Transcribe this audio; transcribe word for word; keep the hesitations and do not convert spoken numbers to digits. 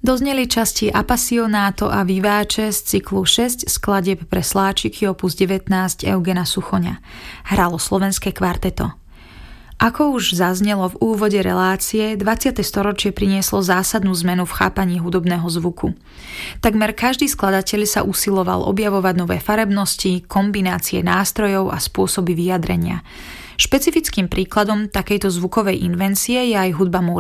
Dozneli časti Appassionato a Vivace z cyklu šesť skladieb pre sláčiky opus devätnásť Eugena Suchoňa. Hralo slovenské kvarteto. Ako už zaznelo v úvode relácie, dvadsiate storočie prinieslo zásadnú zmenu v chápaní hudobného zvuku. Takmer každý skladateľ sa usiloval objavovať nové farebnosti, kombinácie nástrojov a spôsoby vyjadrenia. Špecifickým príkladom takejto zvukovej invencie je aj hudba